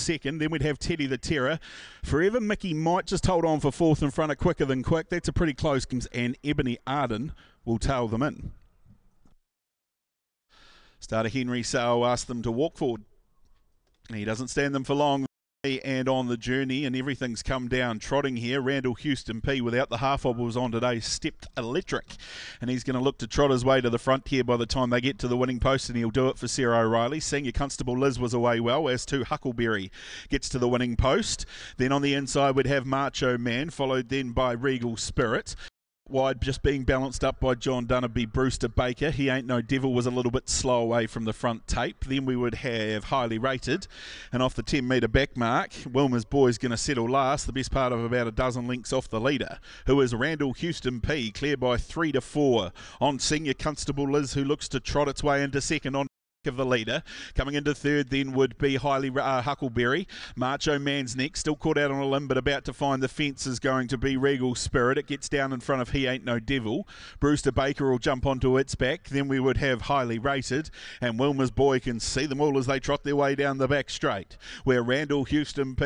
second. Then we'd have Teddy the Terror. Forever Mickey might just hold on for fourth in front of Quicker Than Quick. That's a pretty close, and Ebony Arden will tail them in. Starter Henry Sale asked them to walk forward. He doesn't stand them for long. And on the journey, and everything's come down trotting here. Randall Houston P, without the half obbles on today, stepped electric, and he's going to look to trot his way to the front here by the time they get to the winning post, and he'll do it for Sarah O'Reilly. Senior Constable Liz was away well, as too Huckleberry gets to the winning post. Then on the inside we'd have Macho Man, followed then by Regal Spirit. Wide, just being balanced up by John Dunnerby. Brewster Baker, He Ain't No Devil, was a little bit slow away from the front tape. Then we would have Highly Rated, and off the 10 metre back mark, Wilma's Boy's going to settle last, the best part of about a dozen lengths off the leader, who is Randall Houston P, clear by 3 to 4 on Senior Constable Liz, who looks to trot its way into second on of the leader. Coming into third then would be Huckleberry. Macho Man's next, still caught out on a limb, but about to find the fence is going to be Regal Spirit. It gets down in front of He Ain't No Devil. Brewster Baker will jump onto its back. Then we would have Highly Rated, and Wilma's Boy can see them all as they trot their way down the back straight, where Randall Houston